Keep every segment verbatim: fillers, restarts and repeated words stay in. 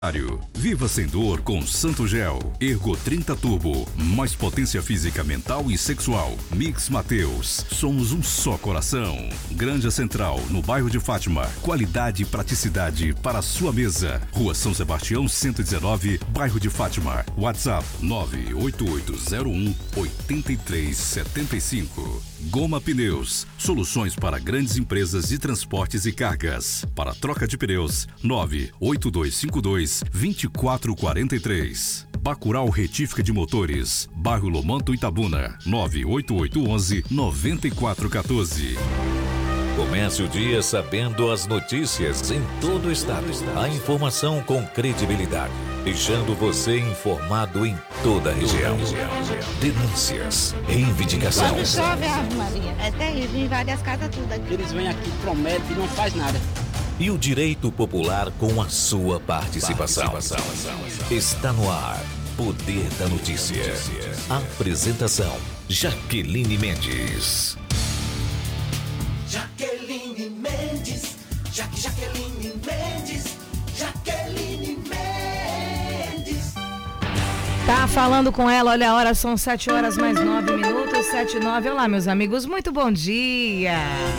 Viva sem dor com Santo Gel. Ergo trinta Turbo. Mais potência física, mental e sexual. Mix Mateus. Somos um só coração. Granja Central, no bairro de Fátima. Qualidade e praticidade para a sua mesa. Rua São Sebastião cento e dezenove, bairro de Fátima. WhatsApp nove oito oito zero um oito três sete cinco. Goma Pneus. Soluções para grandes empresas de transportes e cargas. Para troca de pneus, nove oito dois cinco dois vinte e quatro quarenta e três. Bacurau Retífica de Motores, bairro Lomanto, Itabuna, nove oito oito onze nove quatro um quatro. Comece o dia sabendo as notícias em todo o estado. A informação com credibilidade, deixando você informado em toda a região. Denúncias, reivindicação. Quando chove, Ave Maria, é terrível, invade as casas tudo aqui. Eles vêm aqui, prometem e não faz nada. E o direito popular com a sua participação. participação. Está no ar. Poder da Notícia. Apresentação: Jaqueline Mendes. Jaqueline Mendes, Jaque Jaqueline Mendes, Jaqueline Mendes. Tá falando com ela, olha a hora, são sete horas mais nove minutos, sete e nove. Olá, meus amigos, muito bom dia.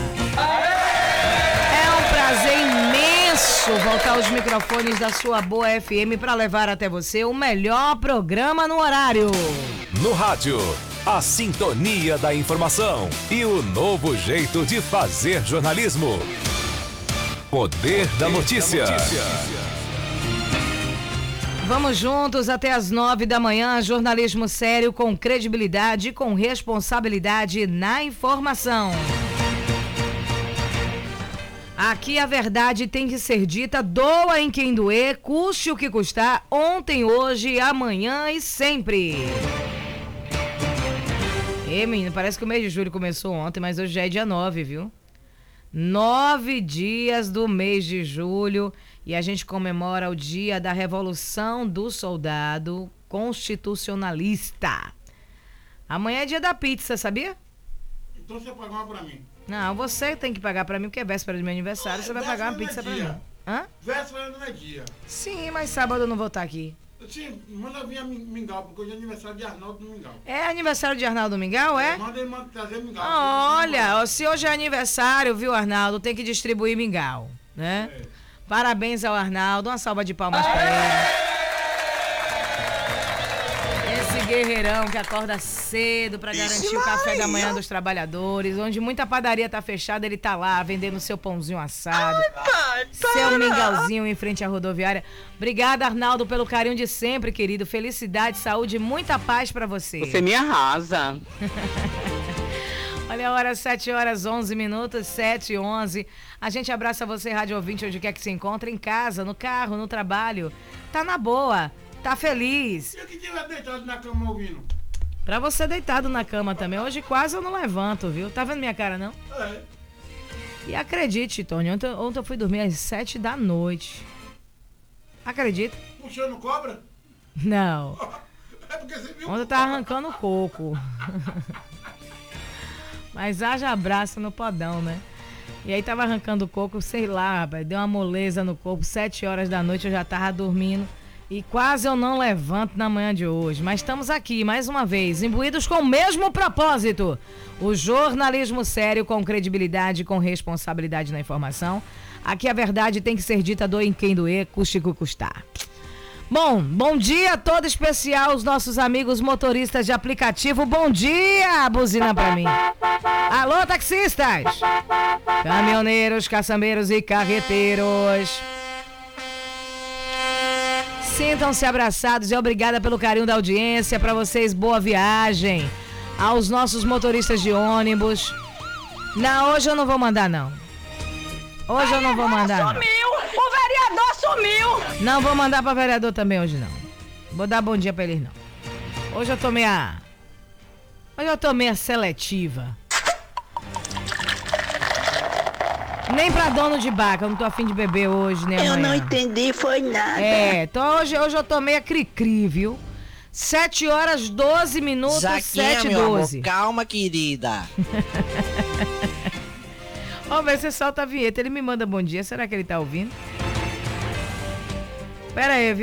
É um prazer imenso voltar aos microfones da sua Boa F M para levar até você o melhor programa no horário. No rádio, a sintonia da informação e o novo jeito de fazer jornalismo. Poder da Notícia. Vamos juntos até as nove da manhã, jornalismo sério com credibilidade e com responsabilidade na informação. Aqui a verdade tem que ser dita, doa em quem doer, custe o que custar, ontem, hoje, amanhã e sempre. E, menino, parece que o mês de julho começou ontem, mas hoje já é dia nove, viu? Nove dias do mês de julho e a gente comemora o dia da Revolução do Soldado Constitucionalista. Amanhã é dia da pizza, sabia? Então você paga uma pra mim. Não, você tem que pagar pra mim, porque é véspera do meu aniversário, ah, você vai pagar uma pizza é pra mim. Hã? Véspera não é dia. Sim, mas sábado eu não vou estar aqui. Sim, manda vir a Mingau, porque hoje é aniversário de Arnaldo no Mingau. É aniversário de Arnaldo Mingau, é? Manda ele manda trazer Mingau. Ah, olha, se hoje é aniversário, viu, Arnaldo, tem que distribuir Mingau, né? É. Parabéns ao Arnaldo, uma salva de palmas pra ele. Esse guerreirão que acorda cedo pra garantir Isso o café da manhã dos trabalhadores, onde muita padaria tá fechada, ele tá lá vendendo seu pãozinho assado, Ai, pai, seu mingauzinho em frente à rodoviária. Obrigada, Arnaldo, pelo carinho de sempre, querido. Felicidade, saúde e muita paz pra você. Você me arrasa. Olha a hora, sete horas, onze minutos, sete e onze. A gente abraça você, rádio ouvinte, onde quer que se encontre, em casa, no carro, no trabalho. Tá na boa, tá feliz. E o que tiver deitado na cama ouvindo? Pra você deitado na cama também. Hoje quase eu não levanto, viu? Tá vendo minha cara, não? É. E acredite, Tony, ontem, ontem eu fui dormir às sete da noite. Acredita? Puxando cobra? Não. É porque você viu. Ontem eu tava arrancando coco. Mas haja abraço no podão, né? E aí tava arrancando coco, sei lá, rapaz, deu uma moleza no corpo, sete horas da noite eu já tava dormindo e quase eu não levanto na manhã de hoje. Mas estamos aqui, mais uma vez, imbuídos com o mesmo propósito. O jornalismo sério, com credibilidade, com responsabilidade na informação. Aqui a verdade tem que ser dita, doa em quem doer, custe o que custar. Bom, bom dia todo especial aos nossos amigos motoristas de aplicativo. Bom dia, buzina pra mim. Alô, taxistas, caminhoneiros, caçambeiros e carreteiros. Sintam-se abraçados e obrigada pelo carinho da audiência. Pra vocês, boa viagem. Aos nossos motoristas de ônibus. Não, hoje eu não vou mandar, não. Hoje eu não vou mandar, não. O vereador sumiu! Não vou mandar pra vereador também hoje, não. Vou dar bom dia pra eles, não. Hoje eu tô meia... Hoje eu tô meia seletiva. Nem pra dono de barca, eu não tô afim de beber hoje, nem amanhã. Eu não entendi, foi nada. É, então hoje, hoje eu tô meia cri-cri, viu? sete horas, doze minutos, sete e doze. Calma, querida. Vamos ver se solta a vinheta. Ele me manda bom dia. Será que ele tá ouvindo? Pera aí, viu?